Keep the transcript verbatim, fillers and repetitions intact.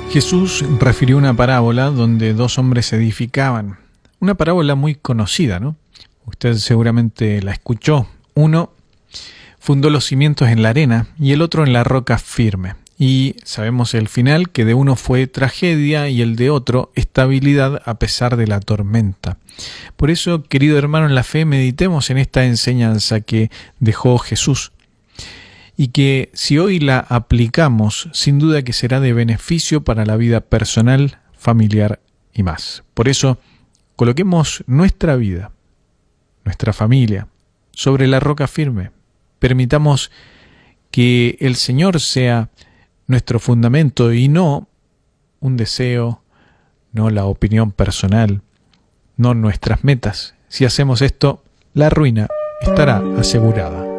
Jesús refirió una parábola donde dos hombres se edificaban. Una parábola muy conocida, ¿no? Usted seguramente la escuchó. Uno fundó los cimientos en la arena y el otro en la roca firme. Y sabemos el final, que de uno fue tragedia y el de otro estabilidad a pesar de la tormenta. Por eso, querido hermano en la fe, meditemos en esta enseñanza que dejó Jesús. Y que si hoy la aplicamos, sin duda que será de beneficio para la vida personal, familiar y más. Por eso, coloquemos nuestra vida, nuestra familia, sobre la roca firme. Permitamos que el Señor sea nuestro fundamento y no un deseo, no la opinión personal, no nuestras metas. Si hacemos esto, la ruina estará asegurada.